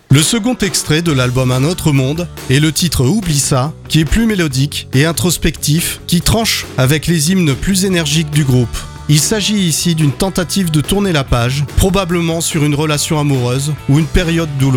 Le second extrait de l'album Un autre monde est le titre Oublie ça, qui est plus mélodique et introspectif, qui tranche avec les hymnes plus énergiques du groupe. Il s'agit ici d'une tentative de tourner la page, probablement sur une relation amoureuse ou une période douloureuse.